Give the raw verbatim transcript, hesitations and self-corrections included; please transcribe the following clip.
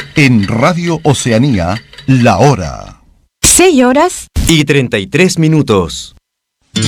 En Radio Oceanía, la hora. seis horas y treinta y tres minutos.